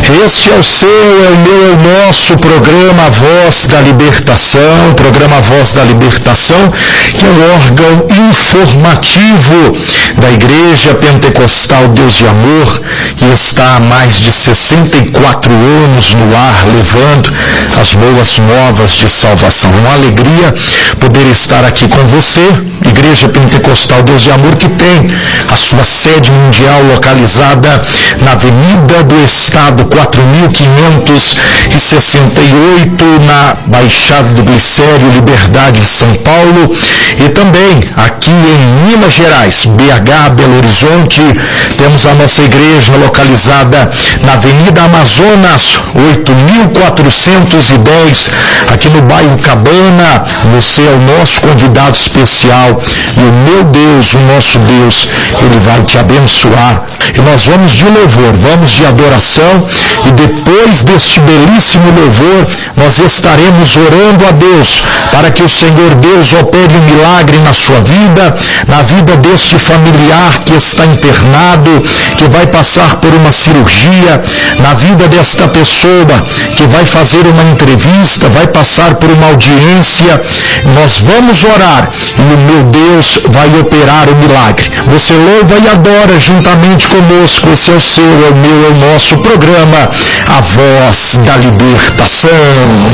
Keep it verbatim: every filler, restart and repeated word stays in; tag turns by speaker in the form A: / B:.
A: Este é o seu, é o meu, é o nosso programa Voz da Libertação, programa Voz da Libertação, que é o órgão informativo da Igreja Pentecostal Deus de Amor, que está há mais de sessenta e quatro anos no ar, levando as boas novas de salvação. É uma alegria poder estar aqui com você, Igreja Pentecostal Deus de Amor, que tem a sua sede mundial localizada na Avenida do Estado quatro mil quinhentos e sessenta e oito, na Baixada do Glicério, Liberdade de São Paulo, e também aqui em Minas Gerais, B H, Belo Horizonte, temos a nossa igreja localizada na Avenida Amazonas oito mil quatrocentos e dez, aqui no bairro Cabana. Você é o nosso convidado especial e o meu Deus, o nosso Deus, Ele vai te abençoar. E nós vamos de louvor, vamos de adoração, e depois deste belíssimo louvor, nós estaremos orando a Deus para que o Senhor Deus opere um milagre na sua vida, na vida deste familiar que está internado, que vai passar por uma cirurgia, na vida desta pessoa que vai fazer uma entrevista, vai passar por uma audiência. Nós vamos orar e o meu Deus vai operar o milagre. Você louva e adora juntamente conosco. Esse é o seu, é o meu, é o nosso programa, a Voz da Libertação.